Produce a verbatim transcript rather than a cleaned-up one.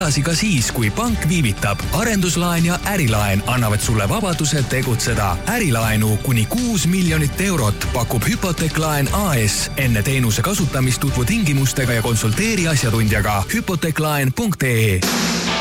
ka siis, kui pank viivitab. Arenduslaen ja ärilaen annavad sulle vabaduse tegutseda. Ärilaenu kuni kuus miljonit eurot pakub Hypoteklaen A S. Enne teenuse kasutamist tutvu tingimustega ja konsulteeri asjatundjaga hypoteklaen punkt ee.